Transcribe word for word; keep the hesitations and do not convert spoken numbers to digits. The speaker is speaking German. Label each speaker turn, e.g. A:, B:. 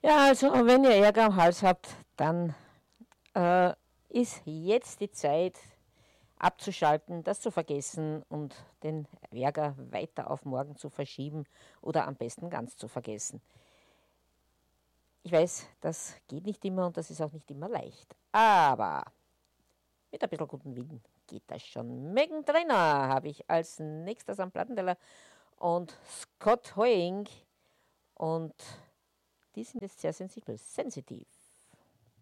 A: Ja, also wenn ihr Ärger am Hals habt, dann äh, ist jetzt die Zeit abzuschalten, das zu vergessen und den Ärger weiter auf morgen zu verschieben oder am besten ganz zu vergessen. Ich weiß, das geht nicht immer und das ist auch nicht immer leicht. Aber mit ein bisschen guten Willen geht das schon. Megan Trainor habe ich als nächstes am Plattenteller und Scott Hoying und die sind jetzt sehr sensibel, sensitiv.